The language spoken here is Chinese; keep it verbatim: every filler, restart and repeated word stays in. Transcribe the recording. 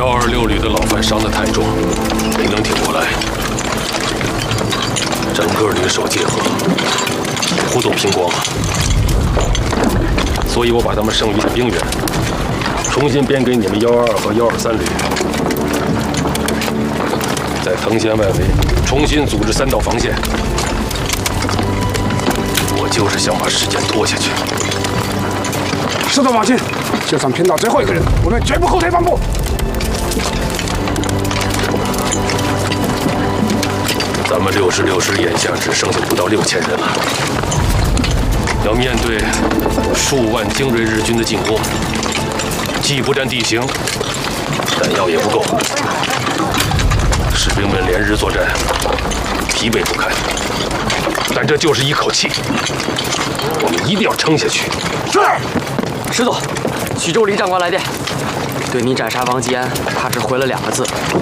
幺二六旅的老范伤得太重，没能挺过来，整个旅守结合，几乎都拼光了。所以我把他们剩余的兵员重新编给你们幺二二和幺二三旅，在藤县外围重新组织三道防线。我就是想把时间拖下去。 是的，马进，就算拼到最后一个人，我们绝不后退半步。 咱们六十六师眼下只剩下不到六千人了，要面对数万精锐日军的进攻，既不占地形，弹药也不够，士兵们连日作战，疲惫不堪。但这就是一口气，我们一定要撑下去。 是， 师座，徐州离长官来电，对你斩杀王吉安，他只回了两个字：